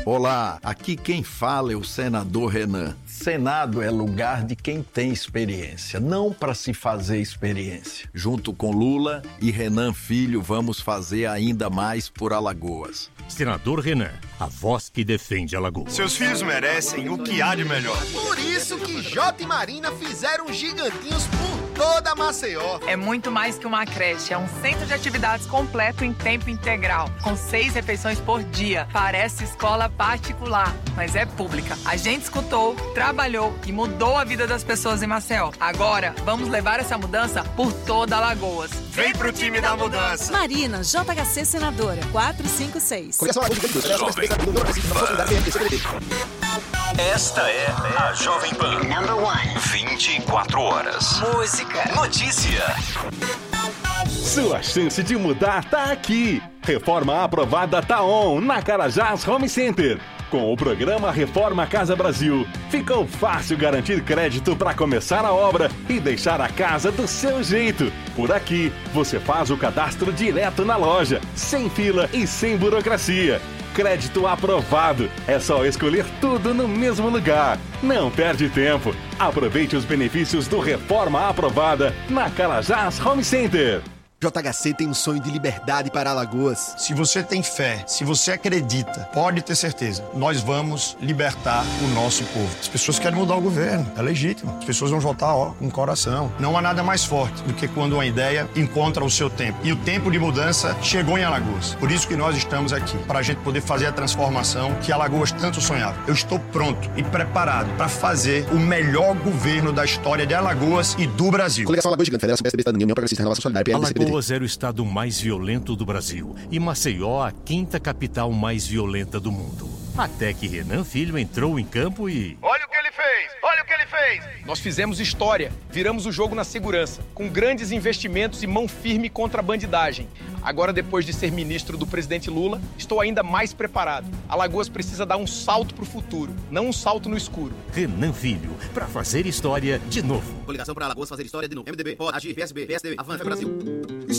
Olá, aqui quem fala é o senador Renan. Senado é lugar de quem tem experiência, não para se fazer experiência. Junto com Lula e Renan Filho, vamos fazer ainda mais por Alagoas. Senador Renan, a voz que defende Alagoas. Seus filhos merecem o que há de melhor. Por isso que Jota e Marina fizeram gigantinhos por toda Maceió. É muito mais que uma creche, é um centro de atividades completo em tempo integral, com 6 refeições por dia. Parece escola particular, mas é pública. A gente escutou, trabalhou e mudou a vida das pessoas em Maceió. Agora, vamos levar essa mudança por toda Alagoas. Vem pro time da mudança. Marina, JHC Senadora, 456. Jovem Esta é a Jovem Pan. Number 1. 24 horas. Música. Notícia. Sua chance de mudar tá aqui. Reforma aprovada tá on na Carajás Home Center. Com o programa Reforma Casa Brasil, ficou fácil garantir crédito para começar a obra e deixar a casa do seu jeito. Por aqui, você faz o cadastro direto na loja, sem fila e sem burocracia. Crédito aprovado. É só escolher tudo no mesmo lugar. Não perde tempo. Aproveite os benefícios do Reforma Aprovada na Carajás Home Center. JHC tem um sonho de liberdade para Alagoas. Se você tem fé, se você acredita, pode ter certeza, nós vamos libertar o nosso povo. As pessoas querem mudar o governo, é legítimo. As pessoas vão votar com o coração. Não há nada mais forte do que quando uma ideia encontra o seu tempo. E o tempo de mudança chegou em Alagoas. Por isso que nós estamos aqui, para a gente poder fazer a transformação que Alagoas tanto sonhava. Eu estou pronto e preparado para fazer o melhor governo da história de Alagoas e do Brasil. Coligação Alagoas Gigante, Federação PSDB, Cidadania, União Progressista, Renovação Solidária, Alagoas era o estado mais violento do Brasil e Maceió a 5ª capital mais violenta do mundo. Até que Renan Filho entrou em campo e... Olha o que ele fez! Olha o que ele fez! Nós fizemos história, viramos o jogo na segurança, com grandes investimentos e mão firme contra a bandidagem. Agora, depois de ser ministro do presidente Lula, estou ainda mais preparado. Alagoas precisa dar um salto pro futuro, não um salto no escuro. Renan Filho, para fazer história de novo. Coligação para Alagoas fazer história de novo. MDB, pode agir, PSB, PSDB, Avança Brasil.